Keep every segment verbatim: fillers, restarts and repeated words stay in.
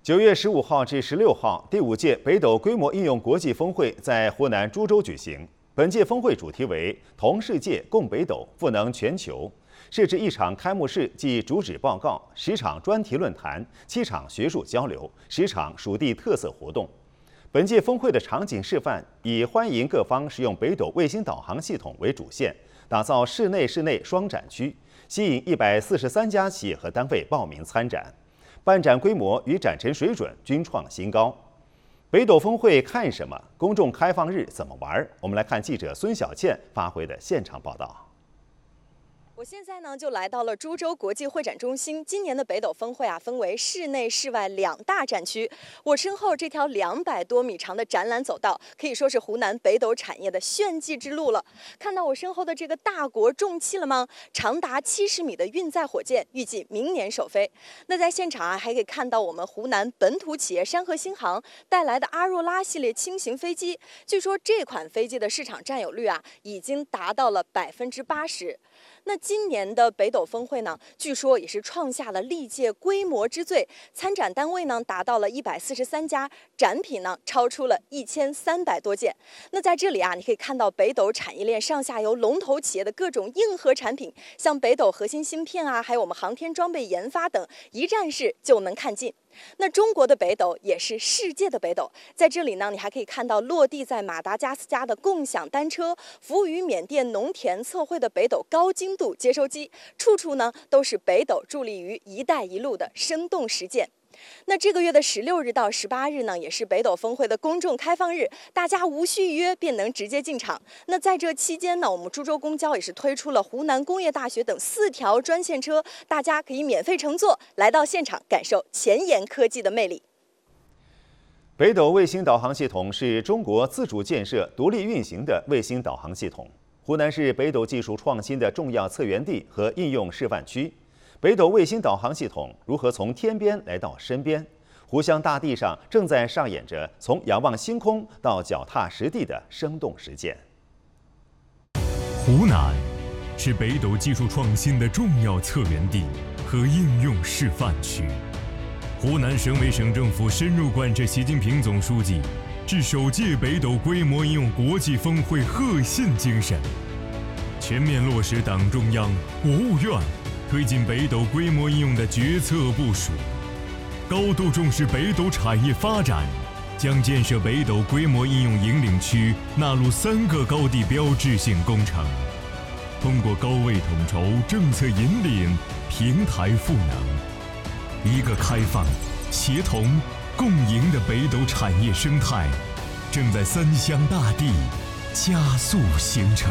九月十五号至十六号，第五届北斗规模应用国际峰会在湖南株洲举行。本届峰会主题为“同世界、共北斗，赋能全球”，设置一场开幕式暨主旨报告，十场专题论坛，七场学术交流，十场属地特色活动。本届峰会的场景示范以欢迎各方使用北斗卫星导航系统为主线，打造室内室内双展区，吸引一百四十三家企业和单位报名参展。办展规模与展陈水准均创新高。北斗峰会看什么？公众开放日怎么玩？我们来看记者孙小倩发回的现场报道。 我现在呢就来到了株洲国际会展中心。今年的北斗峰会啊，分为室内、室外两大展区。我身后这条两百多米长的展览走道，可以说是湖南北斗产业的炫技之路了。看到我身后的这个大国重器了吗？长达七十米的运载火箭，预计明年首飞。那在现场啊，还可以看到我们湖南本土企业山河新航带来的阿若拉系列轻型飞机。据说这款飞机的市场占有率啊，已经达到了百分之八十。那今年的北斗峰会呢，据说也是创下了历届规模之最，参展单位呢达到了一百四十三家，展品呢超出了一千三百多件。那在这里啊，你可以看到北斗产业链上下游龙头企业的各种硬核产品，像北斗核心芯片啊，还有我们航天装备研发等，一站式就能看尽。那中国的北斗也是世界的北斗，在这里呢，你还可以看到落地在马达加斯加的共享单车，服务于缅甸农田测绘的北斗高精度接收机，处处呢都是北斗助力于“一带一路”的生动实践。那这个月的十六日到十八日呢，也是北斗峰会的公众开放日，大家无需预约便能直接进场。那在这期间呢，我们株洲公交也是推出了湖南工业大学等四条专线车，大家可以免费乘坐，来到现场感受前沿科技的魅力。 北斗卫星导航系统是中国自主建设、独立运行的卫星导航系统。湖南是北斗技术创新的重要策源地和应用示范区。北斗卫星导航系统如何从天边来到身边？湖湘大地上正在上演着从仰望星空到脚踏实地的生动实践。 湖南是北斗技术创新的重要策源地和应用示范区。湖南省委省政府深入贯彻习近平总书记致首届北斗规模应用国际峰会贺信精神，全面落实党中央、国务院推进北斗规模应用的决策部署，高度重视北斗产业发展，将建设北斗规模应用引领区纳入三个高地标志性工程，通过高位统筹、政策引领、平台赋能，一个开放、协同、共赢的北斗产业生态正在三湘大地加速形成。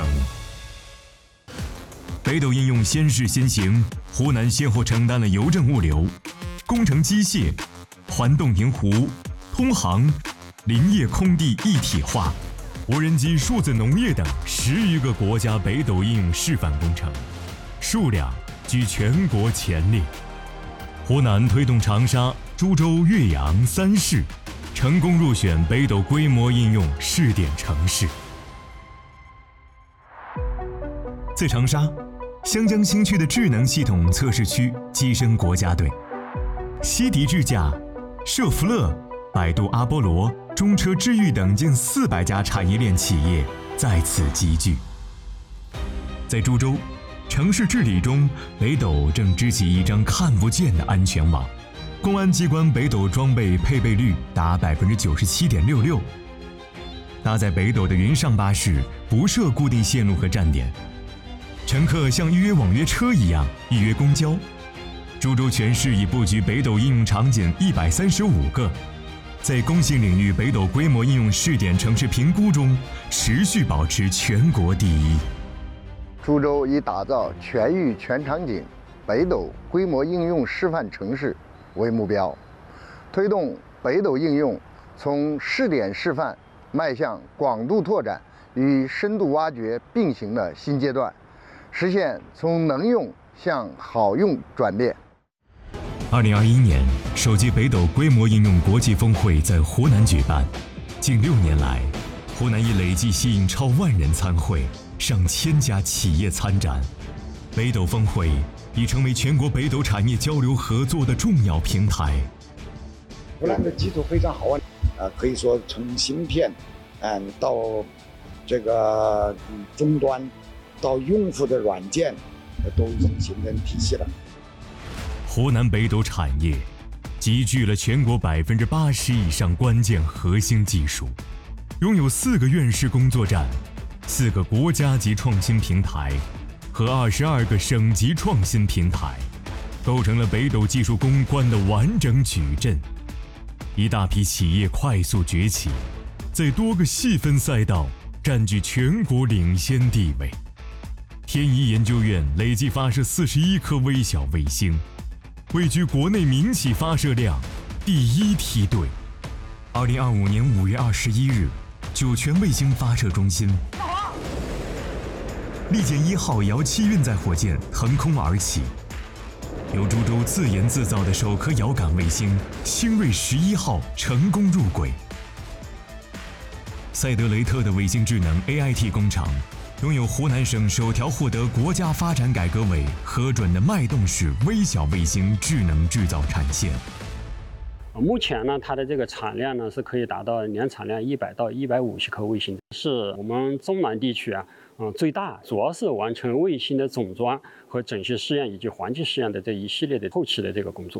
北斗应用先试先行，湖南先后承担了邮政物流、工程机械、环洞庭湖、通航、林业空地一体化、无人机数字农业等十余个国家北斗应用示范工程，数量居全国前列。湖南推动长沙、株洲、岳阳三市成功入选北斗规模应用试点城市。在长沙，湘江新区的智能系统测试区跻身国家队，西迪智驾、舍弗勒、百度阿波罗、中车智裕等近四百家产业链企业在此集聚。在株洲，城市治理中，北斗正织起一张看不见的安全网。公安机关北斗装备配备率达百分之九十七点六六。搭载北斗的云上巴士不设固定线路和站点。乘客像预约网约车一样预约公交。株洲全市已布局北斗应用场景一百三十五个，在工信领域北斗规模应用试点城市评估中持续保持全国第一。 株洲以打造全域全场景北斗规模应用示范城市为目标，推动北斗应用从试点示范迈向广度拓展与深度挖掘并行的新阶段，实现从能用向好用转变。 二零二一年，首届北斗规模应用国际峰会在湖南举办。近六年来，湖南已累计吸引超万人参会，上千家企业参展。北斗峰会已成为全国北斗产业交流合作的重要平台。 湖南的基础非常好啊，呃，可以说从芯片，嗯，到这个终端，到用户的软件，都已经形成体系了。 湖南北斗产业集聚了全国百分之八十以上关键核心技术，拥有四个院士工作站、四个国家级创新平台和二十二个省级创新平台，构成了北斗技术攻关的完整矩阵。一大批企业快速崛起，在多个细分赛道占据全国领先地位。天仪研究院累计发射四十一颗微小卫星，位居国内民企发射量第一梯队。二零二五年五月二十一日，酒泉卫星发射中心，利剑一号遥七运载火箭腾空而起，由株洲自研自造的首颗遥感卫星星瑞十一号成功入轨。赛德雷特的卫星智能 A I T 工厂，拥有湖南省首条获得国家发展改革委核准的脉动式微小卫星智能制造产线。 目前呢，它的这个产量呢是可以达到年产量一百到一百五十颗卫星，是我们中南地区啊，嗯最大，主要是完成卫星的总装和整序试验以及环境试验的这一系列的后期的这个工作。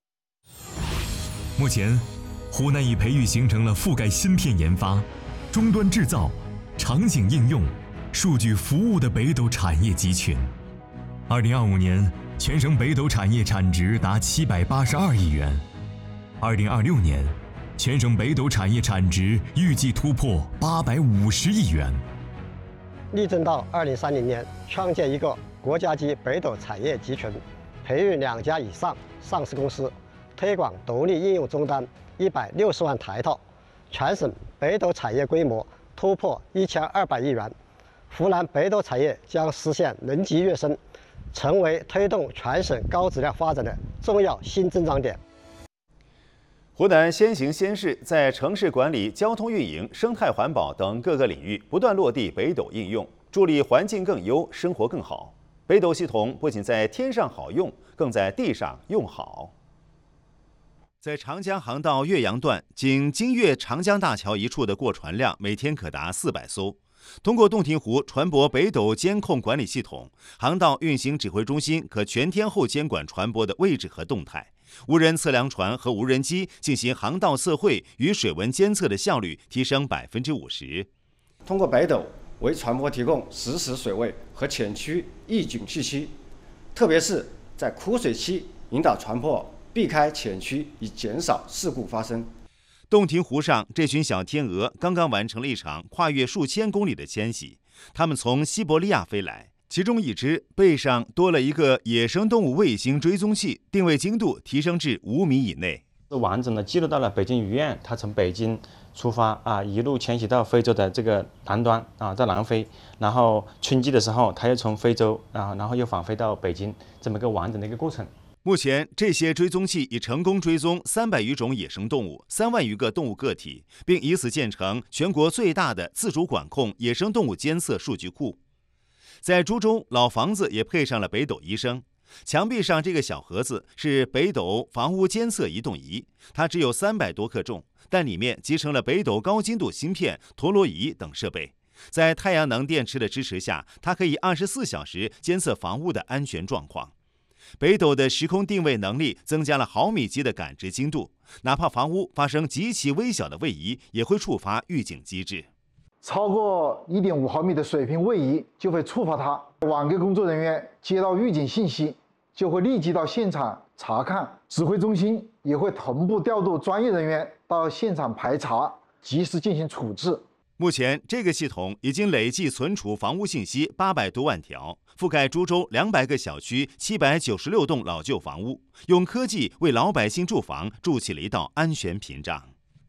目前，湖南已培育形成了覆盖芯片研发、终端制造、场景应用、数据服务的北斗产业集群。二零二五年，全省北斗产业产值达七百八十二亿元。二零二六年，全省北斗产业产值预计突破八百五十亿元。 力争到二零三零年创建一个国家级北斗产业集群，培育两家以上上市公司，推广独立应用终端一百六十万台套，全省北斗产业规模突破一千二百亿元。湖南北斗产业将实现能级跃升，成为推动全省高质量发展的重要新增长点。 湖南先行先试，在城市管理、交通运营、生态环保等各个领域不断落地北斗应用，助力环境更优、生活更好。北斗系统不仅在天上好用，更在地上用好。在长江航道岳阳段，经京岳长江大桥一处的过船量每天可达四百艘。通过洞庭湖船舶北斗监控管理系统，航道运行指挥中心可全天候监管船舶的位置和动态。无人测量船和无人机进行航道测绘与水文监测的效率提升百分之五十。 通过北斗为船舶提供实时水位和浅区预警信息，特别是在枯水期，引导船舶避开浅区，以减少事故发生。 洞庭湖上，这群小天鹅刚刚完成了一场跨越数千公里的迁徙，它们从西伯利亚飞来。其中一只背上多了一个野生动物卫星追踪器，定位精度提升至五米以内。 完整的记录到了北京渔苑，它从北京出发啊，一路迁徙到非洲的这个南端啊，在南非，然后春季的时候，它又从非洲啊，然后又返回到北京，这么一个完整的一个过程。 目前，这些追踪器已成功追踪三百余种野生动物、三万余个动物个体，并以此建成全国最大的自主管控野生动物监测数据库。在株洲，老房子也配上了北斗医生。墙壁上这个小盒子是北斗房屋监测移动仪，它只有三百多克重，但里面集成了北斗高精度芯片、陀螺仪等设备。在太阳能电池的支持下，它可以二十四小时监测房屋的安全状况。北斗的时空定位能力增加了毫米级的感知精度，哪怕房屋发生极其微小的位移，也会触发预警机制。 超过 一点五毫米的水平位移就会触发它。网格工作人员接到预警信息，就会立即到现场查看，指挥中心也会同步调度专业人员到现场排查，及时进行处置。 目前，这个系统已经累计存储房屋信息八百多万条，覆盖株洲两百个小区、七百九十六栋老旧房屋，用科技为老百姓住房筑起了一道安全屏障。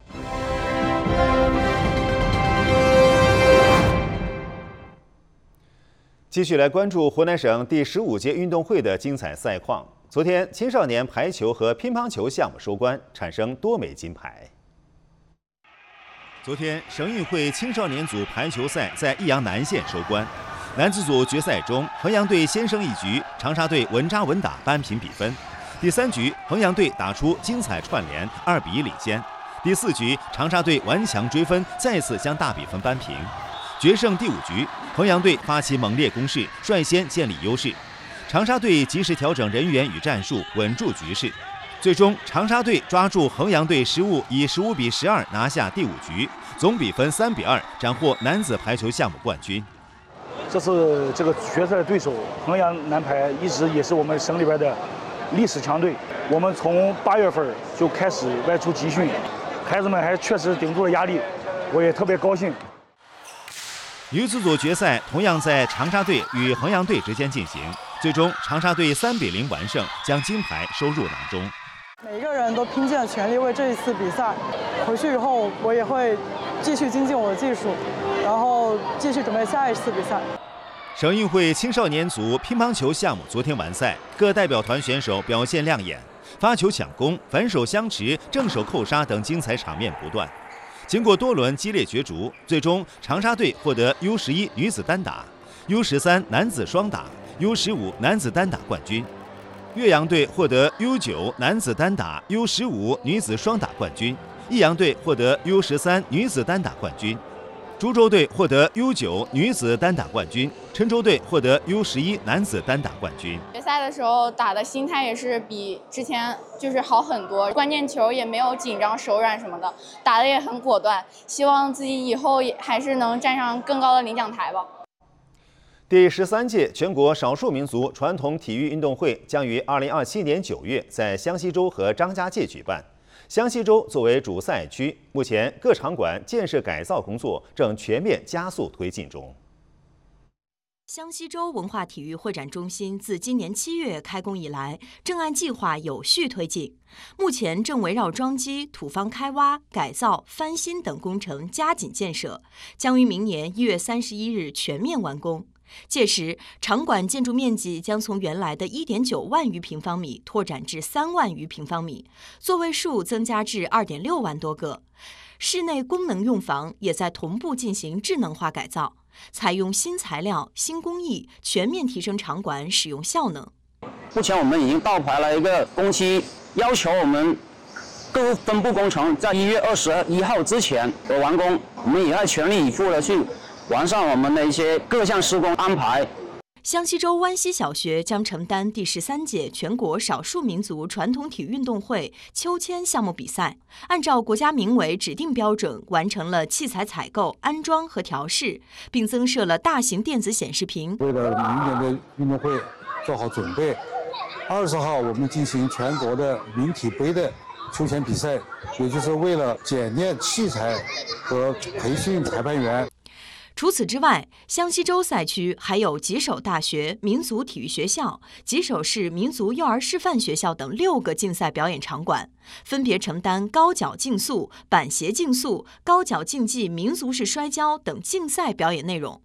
继续来关注湖南省第十五届运动会的精彩赛况。昨天，青少年排球和乒乓球项目收官，产生多枚金牌。昨天，省运会青少年组排球赛在益阳南县收官。男子组决赛中，衡阳队先胜一局，长沙队稳扎稳打扳平比分。 第三局，衡阳队打出精彩串联，二比一领先。第四局，长沙队顽强追分，再次将大比分扳平。决胜第五局，衡阳队发起猛烈攻势，率先建立优势。长沙队及时调整人员与战术，稳住局势。最终，长沙队抓住衡阳队失误，以十五比十二拿下第五局，总比分三比二，斩获男子排球项目冠军。 这是这个决赛的对手，衡阳男排一直也是我们省里边的历史强队。我们从八月份就开始外出集训，孩子们还确实顶住了压力，我也特别高兴。 女子组决赛同样在长沙队与衡阳队之间进行，最终长沙队三比零完胜，将金牌收入囊中。 每个人都拼尽了全力为这一次比赛，回去以后我也会继续精进我的技术，然后继续准备下一次比赛。 省运会青少年组乒乓球项目昨天完赛，各代表团选手表现亮眼，发球抢攻、反手相持、正手扣杀等精彩场面不断。经过多轮激烈角逐，最终长沙队获得 U 十一 女子单打、U 十三 男子双打、U 十五 男子单打冠军。岳阳队获得 U 九 男子单打、U 十五 女子双打冠军。益阳队获得 U 十三 女子单打冠军。株洲队获得 U 九 女子单打冠军，郴州队获得 U 十一 男子单打冠军。 决赛的时候打的心态也是比之前就是好很多，关键球也没有紧张手软什么的，打的也很果断。希望自己以后也还是能站上更高的领奖台吧。 第十三届全国少数民族传统体育运动会将于二零二七年九月在香溪州和张家界举办。香溪州作为主赛区，目前各场馆建设改造工作正全面加速推进中。 香溪州文化体育会展中心自今年七月开工以来，正按计划有序推进，目前正围绕桩基、土方开挖、改造、翻新等工程加紧建设，将于明年一月三十一日全面完工。届时，场馆建筑面积将从原来的 一点九万余平方米拓展至三万余平方米，座位数增加至 二点六万多个。室内功能用房也在同步进行智能化改造，采用新材料、新工艺，全面提升场馆使用效能。 目前我们已经到排了一个工期，要求我们各分部工程在一月二十一号之前的完工，我们也在全力以赴的去完善我们的一些各项施工安排。 香溪州湾西小学将承担第十三届全国少数民族传统体育运动会秋千项目比赛，按照国家民委指定标准完成了器材采购、安装和调试，并增设了大型电子显示屏。 为了明年的运动会做好准备，二十号我们进行全国的民体杯的秋千比赛，也就是为了检验器材和培训裁判员。 除此之外，香溪州赛区还有吉首大学民族体育学校、吉首市民族幼儿示范学校等六个竞赛表演场馆，分别承担高脚竞速、板鞋竞速、高脚竞技、民族式摔跤等竞赛表演内容。